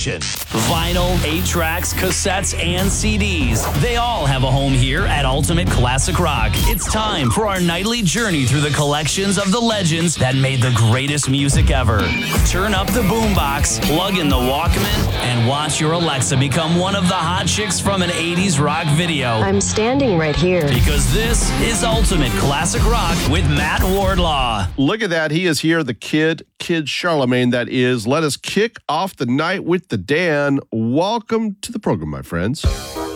collection. Vinyl, 8-tracks, cassettes, and CDs. They all have a home here at Ultimate Classic Rock. It's time for our nightly journey through the collections of the legends that made the greatest music ever. Turn up the boombox, plug in the Walkman, and watch your Alexa become one of the hot chicks from an 80s rock video. I'm standing right here. Because this is Ultimate Classic Rock with Matt Wardlaw. Look at that. He is here, the Kid Charlemagne, that is. Let us kick off the night with the Dan. Welcome to the program, my friends.